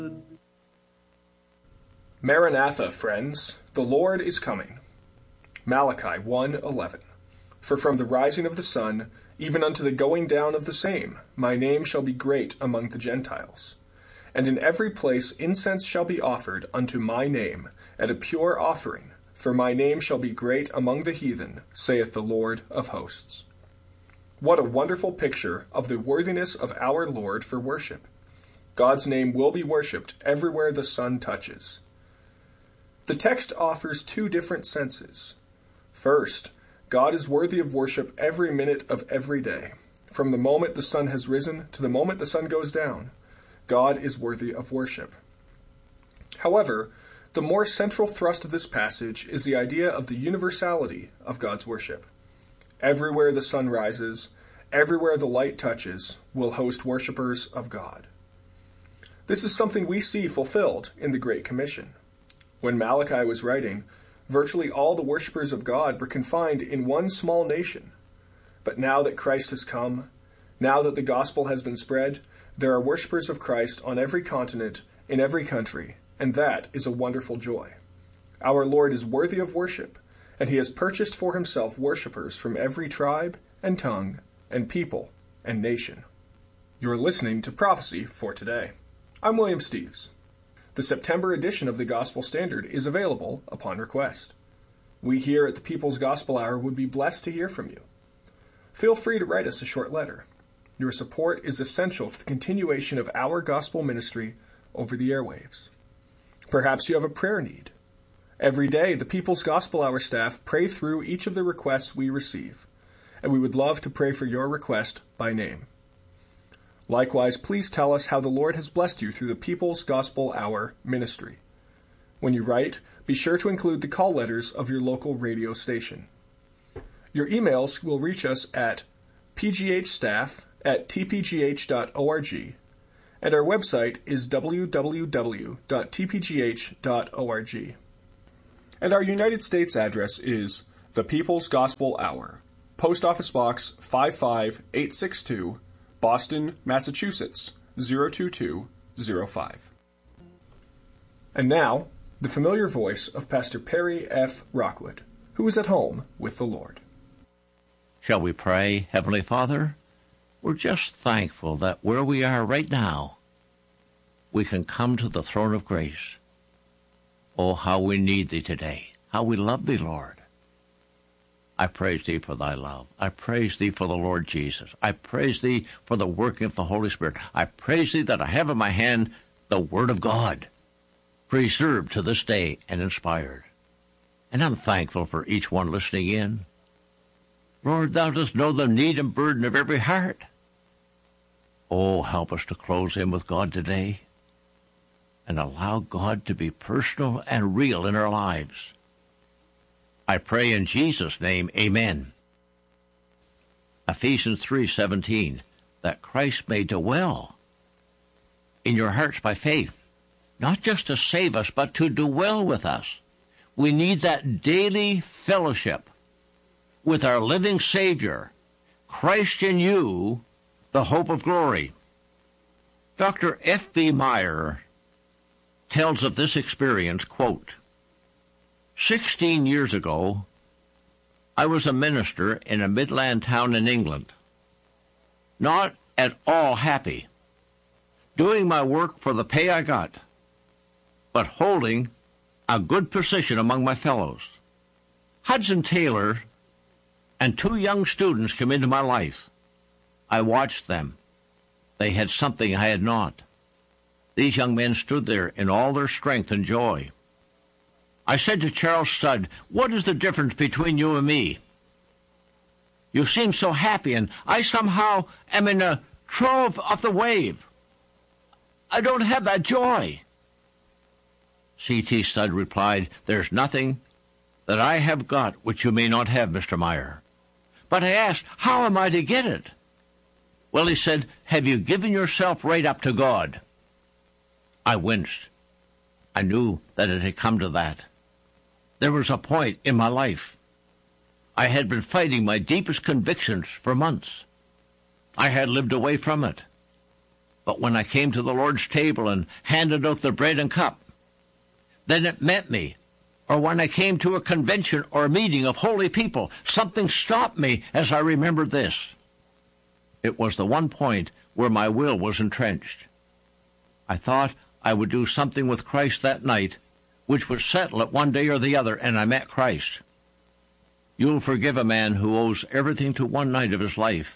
Maranatha, friends, the Lord is coming. Malachi 1:11. For from the rising of the sun, even unto the going down of the same, my name shall be great among the Gentiles. And in every place incense shall be offered unto my name, and a pure offering, for my name shall be great among the heathen, saith the Lord of hosts. What a wonderful picture of the worthiness of our Lord for worship. God's name will be worshipped everywhere the sun touches. The text offers two different senses. First, God is worthy of worship every minute of every day. From the moment the sun has risen to the moment the sun goes down, God is worthy of worship. However, the more central thrust of this passage is the idea of the universality of God's worship. Everywhere the sun rises, everywhere the light touches, will host worshipers of God. This is something we see fulfilled in the Great Commission. When Malachi was writing, virtually all the worshipers of God were confined in one small nation. But now that Christ has come, now that the gospel has been spread, there are worshipers of Christ on every continent, in every country, and that is a wonderful joy. Our Lord is worthy of worship, and he has purchased for himself worshipers from every tribe and tongue and people and nation. You're listening to Prophecy for Today. I'm William Steves. The September edition of the Gospel Standard is available upon request. We here at the People's Gospel Hour would be blessed to hear from you. Feel free to write us a short letter. Your support is essential to the continuation of our gospel ministry over the airwaves. Perhaps you have a prayer need. Every day, the People's Gospel Hour staff pray through each of the requests we receive, and we would love to pray for your request by name. Likewise, please tell us how the Lord has blessed you through the People's Gospel Hour ministry. When you write, be sure to include the call letters of your local radio station. Your emails will reach us at pghstaff@tpgh.org, and our website is www.tpgh.org. And our United States address is The People's Gospel Hour, Post Office Box 55862, Boston, Massachusetts, 02205. And now, the familiar voice of Pastor Perry F. Rockwood, who is at home with the Lord. Shall we pray? Heavenly Father, we're just thankful that where we are right now, we can come to the throne of grace. Oh, how we need thee today, how we love thee, Lord. I praise thee for thy love. I praise thee for the Lord Jesus. I praise thee for the working of the Holy Spirit. I praise thee that I have in my hand the Word of God, preserved to this day and inspired. And I'm thankful for each one listening in. Lord, thou dost know the need and burden of every heart. Oh, help us to close in with God today and allow God to be personal and real in our lives. I pray in Jesus' name, amen. Ephesians 3:17, that Christ may dwell in your hearts by faith, not just to save us, but to dwell with us. We need that daily fellowship with our living Savior, Christ in you, the hope of glory. Dr. F.B. Meyer tells of this experience, quote, 16 years ago, I was a minister in a Midland town in England, not at all happy, doing my work for the pay I got, but holding a good position among my fellows. Hudson Taylor and two young students came into my life. I watched them. They had something I had not. These young men stood there in all their strength and joy. I said to Charles Studd, what is the difference between you and me? You seem so happy, and I somehow am in a trough of the wave. I don't have that joy. C.T. Studd replied, there's nothing that I have got which you may not have, Mr. Meyer. But I asked, how am I to get it? Well, he said, have you given yourself right up to God? I winced. I knew that it had come to that. There was a point in my life. I had been fighting my deepest convictions for months. I had lived away from it. But when I came to the Lord's table and handed out the bread and cup, then it met me. Or when I came to a convention or a meeting of holy people, something stopped me as I remembered this. It was the one point where my will was entrenched. I thought I would do something with Christ that night, which would settle it one day or the other, and I met Christ. You'll forgive a man who owes everything to one night of his life,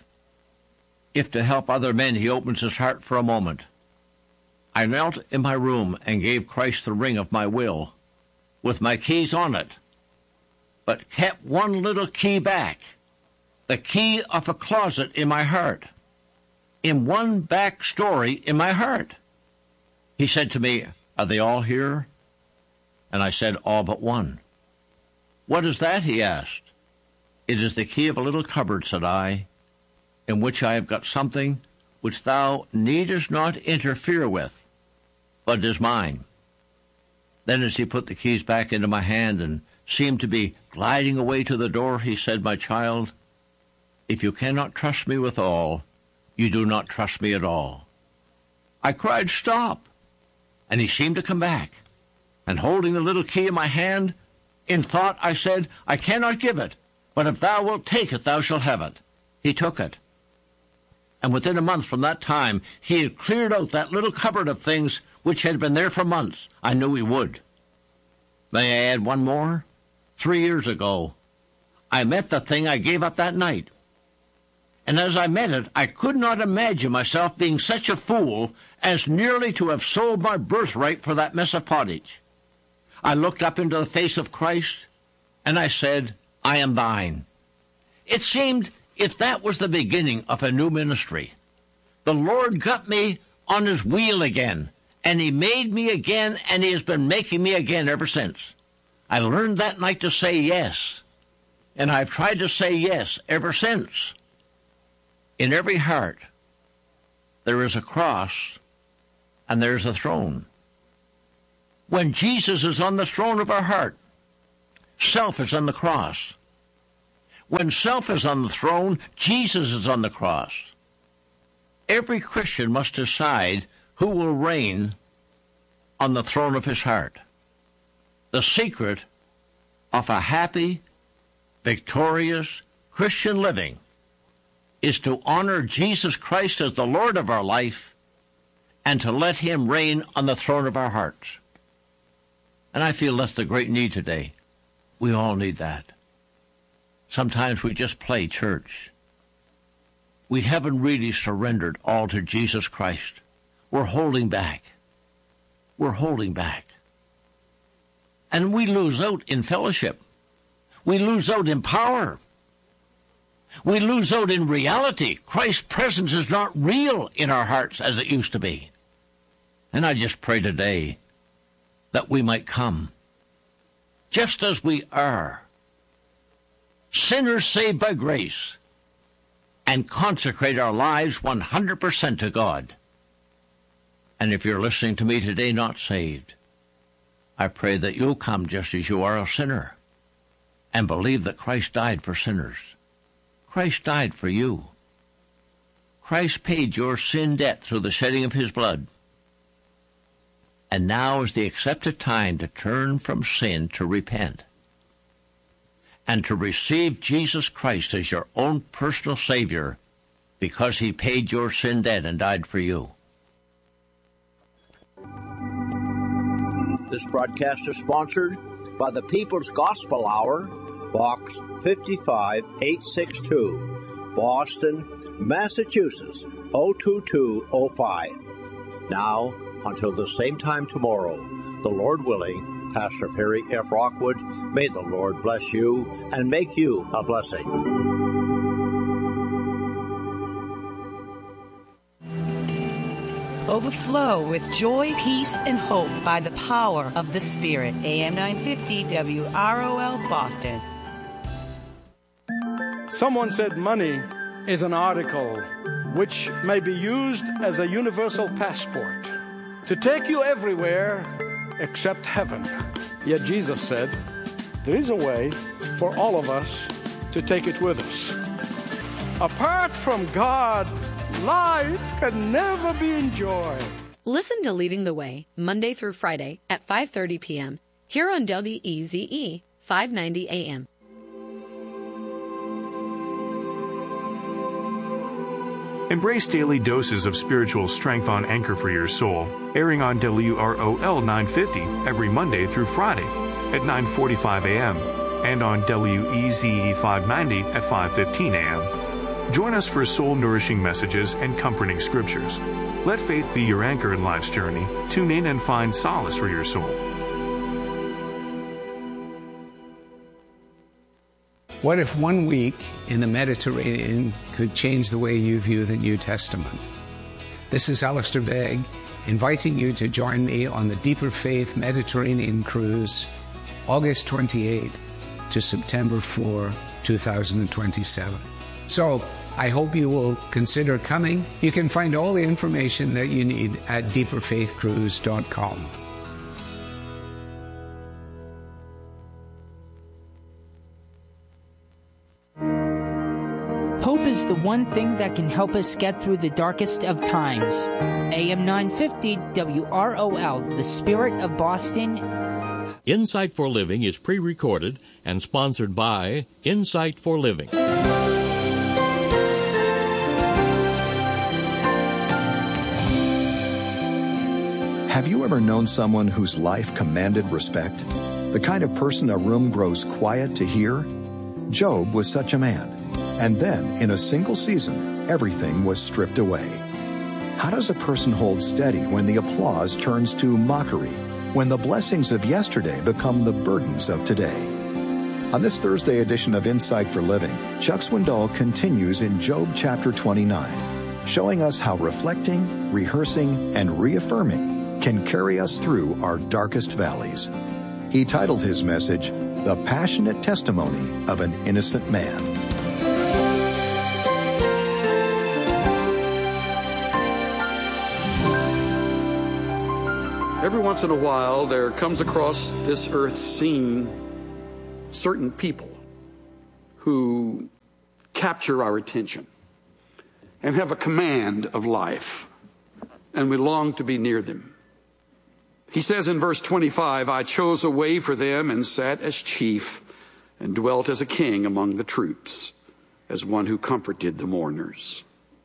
if to help other men he opens his heart for a moment. I knelt in my room and gave Christ the ring of my will, with my keys on it, but kept one little key back, the key of a closet in my heart, in one back story in my heart. He said to me, "Are they all here?" And I said, "All but one." "What is that?" he asked. "It is the key of a little cupboard," said I, "in which I have got something which thou needest not interfere with, but is mine." Then as he put the keys back into my hand and seemed to be gliding away to the door, he said, "My child, if you cannot trust me with all, you do not trust me at all." I cried, "Stop!" And he seemed to come back. And holding the little key in my hand, in thought I said, "I cannot give it, but if thou wilt take it, thou shalt have it." He took it. And within a month from that time, he had cleared out that little cupboard of things which had been there for months. I knew he would. May I add one more? 3 years ago, I met the thing I gave up that night. And as I met it, I could not imagine myself being such a fool as nearly to have sold my birthright for that mess of pottage. I looked up into the face of Christ, and I said, "I am thine." It seemed if that was the beginning of a new ministry. The Lord got me on his wheel again, and he made me again, and he has been making me again ever since. I learned that night to say yes, and I've tried to say yes ever since. In every heart, there is a cross, and there is a throne. When Jesus is on the throne of our heart, self is on the cross. When self is on the throne, Jesus is on the cross. Every Christian must decide who will reign on the throne of his heart. The secret of a happy, victorious Christian living is to honor Jesus Christ as the Lord of our life and to let him reign on the throne of our hearts. And I feel that's the great need today. We all need that. Sometimes we just play church. We haven't really surrendered all to Jesus Christ. We're holding back. We're holding back. And we lose out in fellowship. We lose out in power. We lose out in reality. Christ's presence is not real in our hearts as it used to be. And I just pray today that we might come just as we are, sinners saved by grace, and consecrate our lives 100% to God. And if you're listening to me today not saved, I pray that you'll come just as you are a sinner and believe that Christ died for sinners. Christ died for you. Christ paid your sin debt through the shedding of his blood. And now is the accepted time to turn from sin to repent and to receive Jesus Christ as your own personal Savior because he paid your sin debt and died for you. This broadcast is sponsored by the People's Gospel Hour, Box 55862, Boston, Massachusetts, 02205. Now, until the same time tomorrow, the Lord willing, Pastor Perry F. Rockwood, may the Lord bless you and make you a blessing. Overflow with joy, peace, and hope by the power of the Spirit. AM 950 WROL Boston. Someone said money is an article which may be used as a universal passport to take you everywhere except heaven. Yet Jesus said, there is a way for all of us to take it with us. Apart from God life can never be enjoyed. Listen to Leading the Way, Monday through Friday at 5:30 p.m. here on WEZE 590 AM. Embrace daily doses of spiritual strength on Anchor for Your Soul, airing on WROL 950 every Monday through Friday at 9:45 a.m. and on WEZE 590 at 5:15 a.m. Join us for soul-nourishing messages and comforting scriptures. Let faith be your anchor in life's journey. Tune in and find solace for your soul. What if 1 week in the Mediterranean could change the way you view the New Testament? This is Alistair Begg, inviting you to join me on the Deeper Faith Mediterranean Cruise, August 28th to September 4, 2027. So, I hope you will consider coming. You can find all the information that you need at deeperfaithcruise.com. Hope is the one thing that can help us get through the darkest of times. AM 950 WROL, the Spirit of Boston. Insight for Living is pre-recorded and sponsored by Insight for Living. Have you ever known someone whose life commanded respect? The kind of person a room grows quiet to hear? Job was such a man. And then, in a single season, everything was stripped away. How does a person hold steady when the applause turns to mockery, when the blessings of yesterday become the burdens of today? On this Thursday edition of Insight for Living, Chuck Swindoll continues in Job chapter 29, showing us how reflecting, rehearsing, and reaffirming can carry us through our darkest valleys. He titled his message, The Passionate Testimony of an Innocent Man. Every once in a while, there comes across this earth scene certain people who capture our attention and have a command of life, and we long to be near them. He says in verse 25, I chose a way for them and sat as chief and dwelt as a king among the troops, as one who comforted the mourners.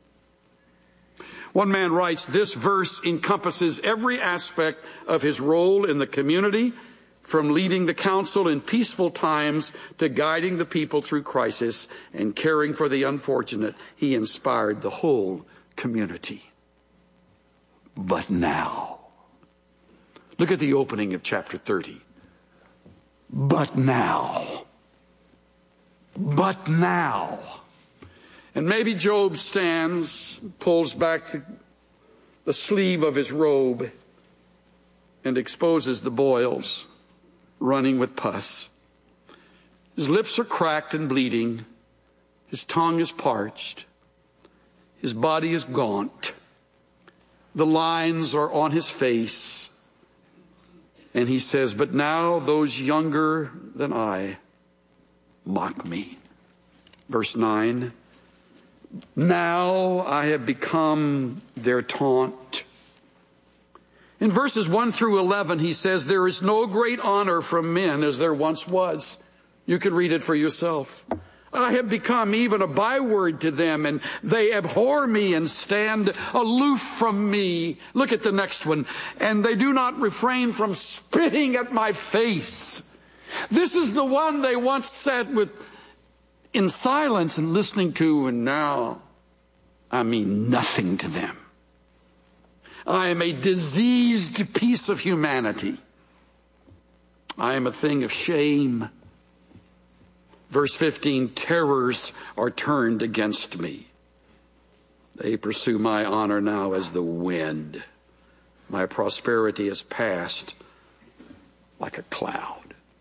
One man writes, this verse encompasses every aspect of his role in the community, from leading the council in peaceful times to guiding the people through crisis and caring for the unfortunate. He inspired the whole community. But now, look at the opening of chapter 30. But now. And maybe Job stands, pulls back the sleeve of his robe, and exposes the boils running with pus. His lips are cracked and bleeding. His tongue is parched. His body is gaunt. The lines are on his face. And he says, but now those younger than I mock me. Verse 9. Now I have become their taunt. In verses 1 through 11, he says, there is no great honor from men as there once was. You can read it for yourself. I have become even a byword to them, and they abhor me and stand aloof from me. Look at the next one. And they do not refrain from spitting at my face. This is the one they once sat in silence and listening to, and now I mean nothing to them. I am a diseased piece of humanity. I am a thing of shame. Verse 15, terrors are turned against me. They pursue my honor now as the wind. My prosperity is past like a cloud.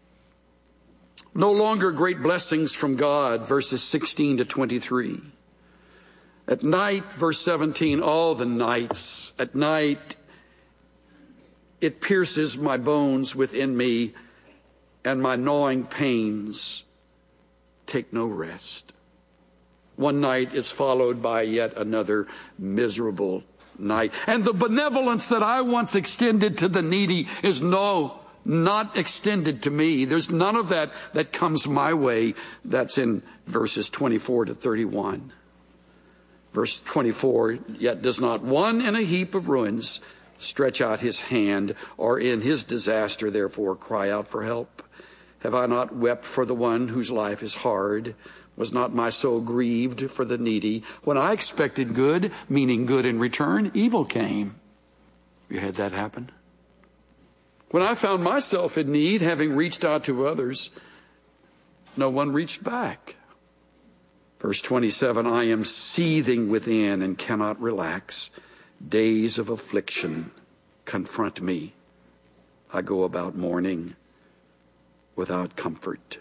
No longer great blessings from God, verses 16 to 23. At night, verse 17, all the nights, at night, it pierces my bones within me, and my gnawing pains take no rest. One night is followed by yet another miserable night. And the benevolence that I once extended to the needy is not extended to me. There's none of that comes my way. That's in verses 24 to 31. Verse 24, yet does not one in a heap of ruins stretch out his hand, or in his disaster therefore cry out for help? Have I not wept for the one whose life is hard? Was not my soul grieved for the needy? When I expected good, meaning good in return, evil came. You had that happen? When I found myself in need, having reached out to others, no one reached back. Verse 27, I am seething within and cannot relax. Days of affliction confront me. I go about mourning without comfort.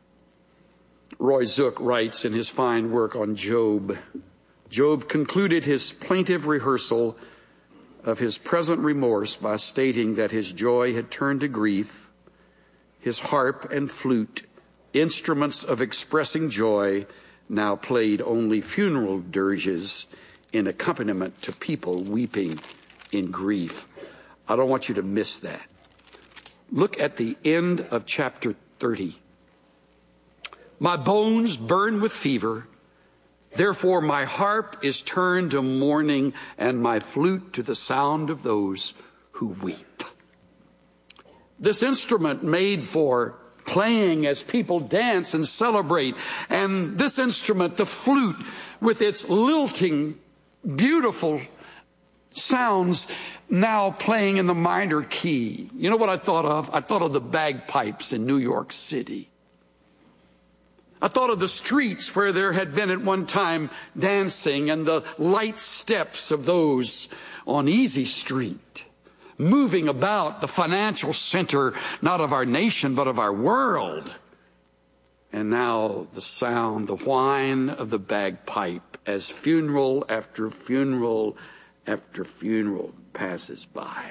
Roy Zook writes in his fine work on Job, Job concluded his plaintive rehearsal of his present remorse by stating that his joy had turned to grief. His harp and flute, instruments of expressing joy, now played only funeral dirges in accompaniment to people weeping in grief. I don't want you to miss that. Look at the end of chapter 30. My bones burn with fever. Therefore my harp is turned to mourning, and my flute to the sound of those who weep. This instrument made for playing as people dance and celebrate. And this instrument, the flute, with its lilting, beautiful sounds, now playing in the minor key. You know what I thought of? I thought of the bagpipes in New York City. I thought of the streets where there had been at one time dancing, and the light steps of those on Easy Street, moving about the financial center, not of our nation, but of our world. And now the sound, the whine of the bagpipe as funeral after funeral after funeral passes by.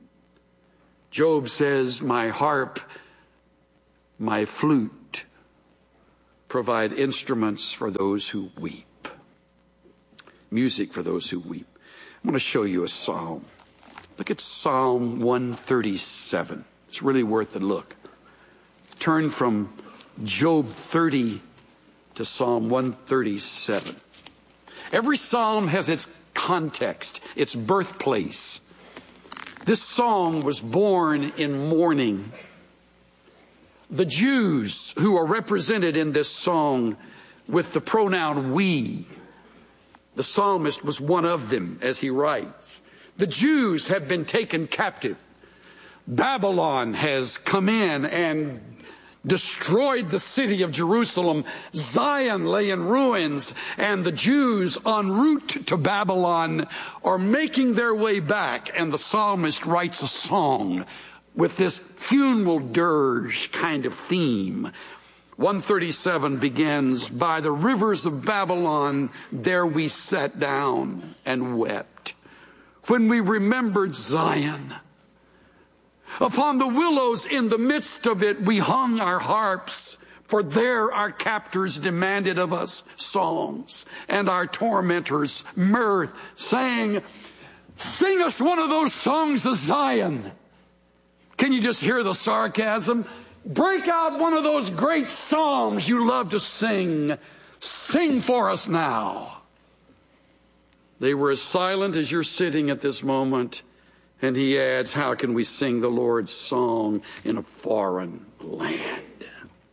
Job says, my harp, my flute, provide instruments for those who weep. Music for those who weep. I'm going to show you a psalm. Look at Psalm 137. It's really worth a look. Turn from Job 30 to Psalm 137. Every psalm has its context, its birthplace. This song was born in mourning. The Jews who are represented in this song with the pronoun we, the psalmist was one of them as he writes. The Jews have been taken captive. Babylon has come in and destroyed the city of Jerusalem. Zion lay in ruins, and the Jews en route to Babylon are making their way back. And the psalmist writes a song with this funeral dirge kind of theme. 137 begins, by the rivers of Babylon, there we sat down and wept. When we remembered Zion, upon the willows in the midst of it, we hung our harps, for there our captors demanded of us songs, and our tormentors mirth, saying, sing us one of those songs of Zion. Can you just hear the sarcasm? Break out one of those great psalms you love to sing. Sing for us now. They were as silent as you're sitting at this moment. And he adds, how can we sing the Lord's song in a foreign land?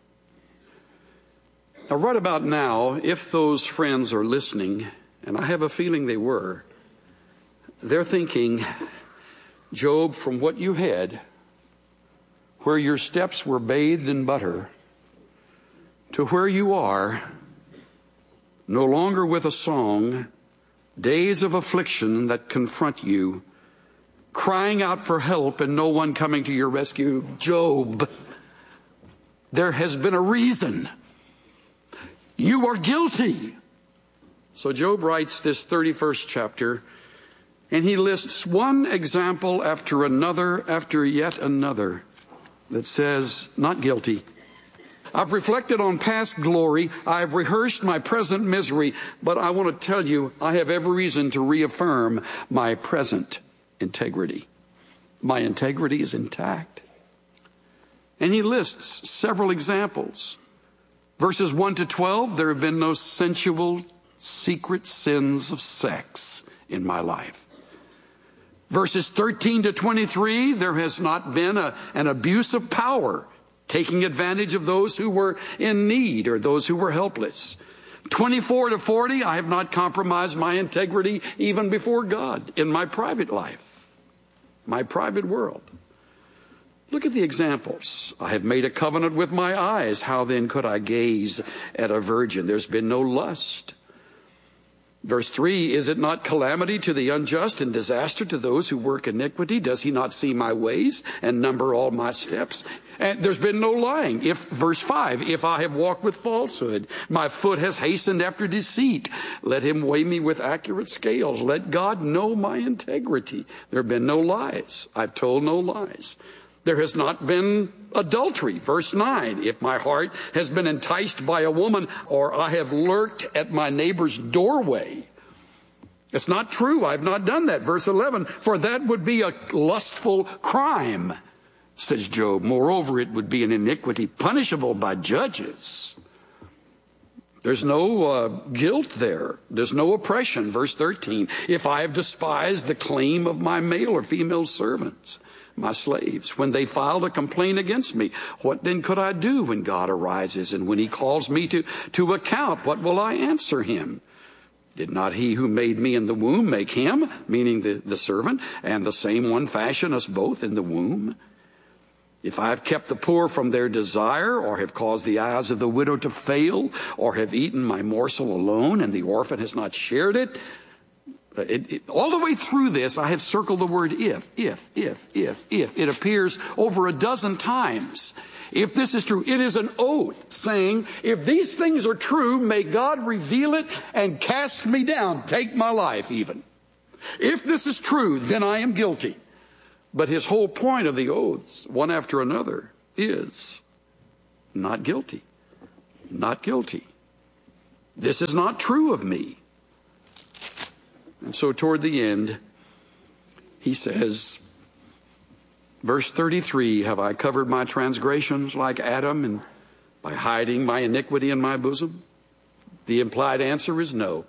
Now, right about now, if those friends are listening, and I have a feeling they were, they're thinking, Job, from what you had, where your steps were bathed in butter, to where you are, no longer with a song, days of affliction that confront you, crying out for help and no one coming to your rescue. Job, there has been a reason. You are guilty. So Job writes this 31st chapter, and he lists one example after another, after yet another, that says, not guilty, I've reflected on past glory. I've rehearsed my present misery. But I want to tell you, I have every reason to reaffirm my present integrity. My integrity is intact. And he lists several examples. Verses 1 to 12, there have been no sensual, secret sins of sex in my life. Verses 13 to 23, there has not been an abuse of power, taking advantage of those who were in need or those who were helpless. 24 to 40, I have not compromised my integrity even before God in my private life, my private world. Look at the examples. I have made a covenant with my eyes. How then could I gaze at a virgin? There's been no lust. Verse 3, is it not calamity to the unjust and disaster to those who work iniquity? Does he not see my ways and number all my steps? And there's been no lying. Verse 5, if I have walked with falsehood, my foot has hastened after deceit. Let him weigh me with accurate scales. Let God know my integrity. There have been no lies. I've told no lies. There has not been adultery. Verse 9, if my heart has been enticed by a woman, or I have lurked at my neighbor's doorway. It's not true. I've not done that. Verse 11, for that would be a lustful crime, says Job. Moreover, it would be an iniquity punishable by judges. There's no guilt there. There's no oppression. Verse 13, if I have despised the claim of my male or female servants, my slaves, when they filed a complaint against me, what then could I do when God arises? And when he calls me to account, what will I answer him? Did not he who made me in the womb make him, meaning the servant, and the same one fashion us both in the womb? If I have kept the poor from their desire, or have caused the eyes of the widow to fail, or have eaten my morsel alone, and the orphan has not shared it, all the way through this, I have circled the word if. It appears over a dozen times. If this is true, it is an oath saying, if these things are true, may God reveal it and cast me down, take my life even. If this is true, then I am guilty. But his whole point of the oaths, one after another, is not guilty. Not guilty. This is not true of me. And so toward the end, he says, verse 33, have I covered my transgressions like Adam and by hiding my iniquity in my bosom? The implied answer is no.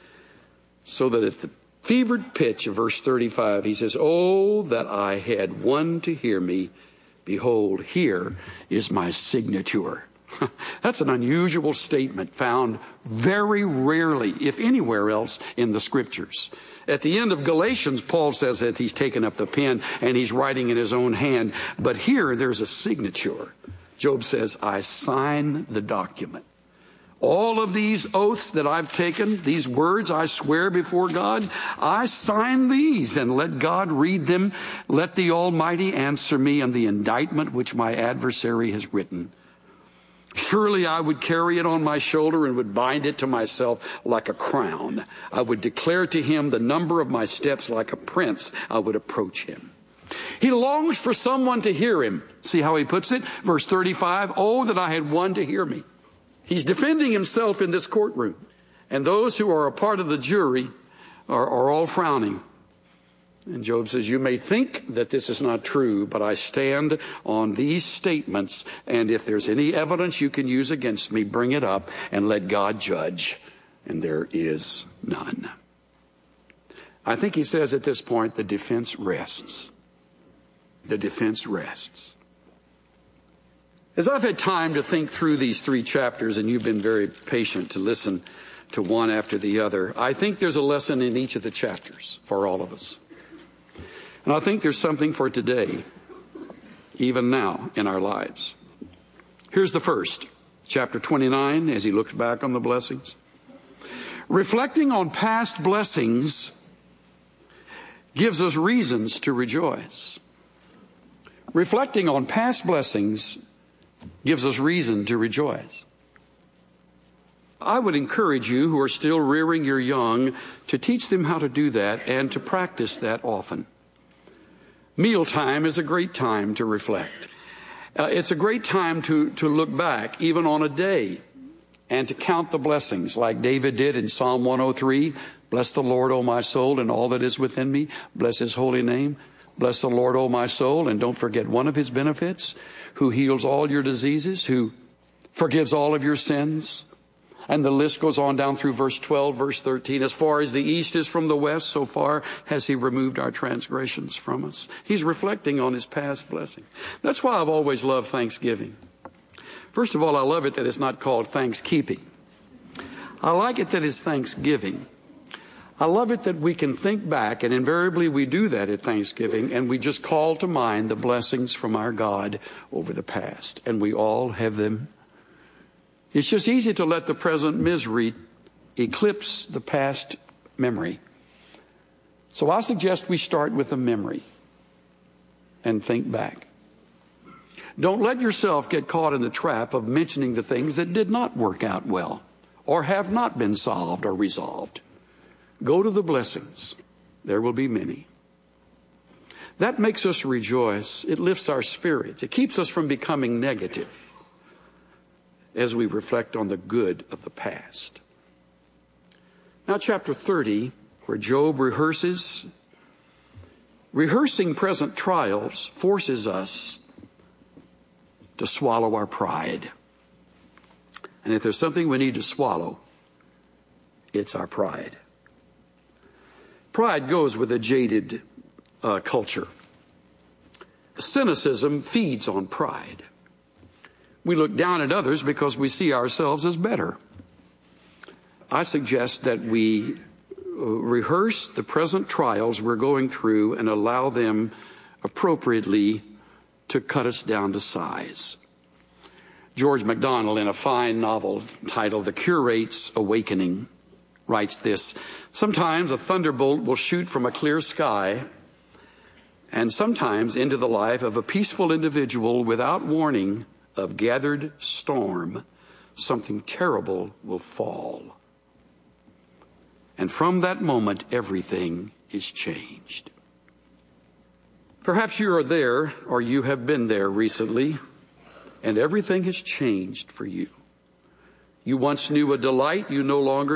So that at the fevered pitch of verse 35, he says, oh, that I had one to hear me. Behold, here is my signature. That's an unusual statement found very rarely, if anywhere else, in the Scriptures. At the end of Galatians, Paul says that he's taken up the pen and he's writing in his own hand. But here, there's a signature. Job says, I sign the document. All of these oaths that I've taken, these words I swear before God, I sign these and let God read them. Let the Almighty answer me on the indictment which my adversary has written. Surely I would carry it on my shoulder and would bind it to myself like a crown. I would declare to him the number of my steps like a prince. I would approach him. He longs for someone to hear him. See how he puts it? Verse 35, oh, that I had one to hear me. He's defending himself in this courtroom. And those who are a part of the jury are all frowning. And Job says, you may think that this is not true, but I stand on these statements, and if there's any evidence you can use against me, bring it up and let God judge. And there is none. I think he says at this point, the defense rests. The defense rests. As I've had time to think through these 3 chapters, and you've been very patient to listen to one after the other, I think there's a lesson in each of the chapters for all of us. And I think there's something for today, even now in our lives. Here's the first, chapter 29, as he looks back on the blessings. Reflecting on past blessings gives us reasons to rejoice. Reflecting on past blessings gives us reason to rejoice. I would encourage you who are still rearing your young to teach them how to do that and to practice that often. Mealtime is a great time to reflect. It's a great time to look back, even on a day, and to count the blessings like David did in Psalm 103. Bless the Lord, O my soul, and all that is within me. Bless his holy name. Bless the Lord, O my soul, and don't forget one of his benefits, who heals all your diseases, who forgives all of your sins. And the list goes on down through verse 12, verse 13. As far as the east is from the west, so far has he removed our transgressions from us. He's reflecting on his past blessing. That's why I've always loved Thanksgiving. First of all, I love it that it's not called Thankskeeping. I like it that it's Thanksgiving. I love it that we can think back, and invariably we do that at Thanksgiving, and we just call to mind the blessings from our God over the past. And we all have them. It's just easy to let the present misery eclipse the past memory. So I suggest we start with a memory and think back. Don't let yourself get caught in the trap of mentioning the things that did not work out well or have not been solved or resolved. Go to the blessings. There will be many. That makes us rejoice. It lifts our spirits. It keeps us from becoming negative as we reflect on the good of the past. Now, chapter 30, where Job rehearsing present trials forces us to swallow our pride. And if there's something we need to swallow, it's our pride. Pride goes with a jaded culture. Cynicism feeds on pride. We look down at others because we see ourselves as better. I suggest that we rehearse the present trials we're going through and allow them appropriately to cut us down to size. George MacDonald, in a fine novel titled The Curate's Awakening, writes this: sometimes a thunderbolt will shoot from a clear sky, and sometimes into the life of a peaceful individual without warning of gathered storm, something terrible will fall. And from that moment, everything is changed. Perhaps you are there, or you have been there recently, and everything has changed for you. You once knew a delight, you no longer